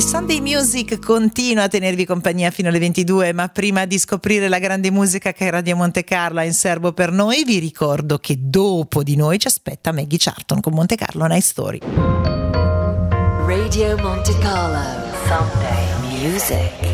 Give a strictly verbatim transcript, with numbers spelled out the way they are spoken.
Sunday Music continua a tenervi compagnia fino alle ventidue, ma prima di scoprire la grande musica che Radio Monte Carlo ha in serbo per noi, vi ricordo che dopo di noi ci aspetta Maggie Charlton con Monte Carlo Night Story. Radio Monte Carlo Sunday Music.